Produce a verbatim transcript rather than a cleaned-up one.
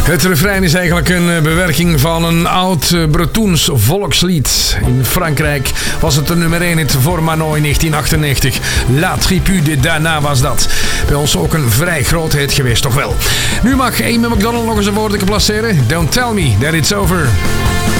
Het refrein is eigenlijk een bewerking van een oud Bretoens volkslied. In Frankrijk was het de nummer één hit voor Manon in negentien achtennegentig. La Tribu de Dana was dat. Bij ons ook een vrij groot hit geweest, toch wel. Nu mag Amy McDonald nog eens een woorden placeren. Don't tell me that it's over.